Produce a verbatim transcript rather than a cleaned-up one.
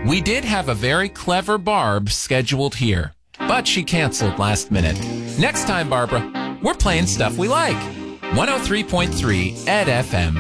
We did have a very clever Barb scheduled here, but she canceled last minute. Next time, Barbara, we're playing stuff we like. one oh three point three Ed F M.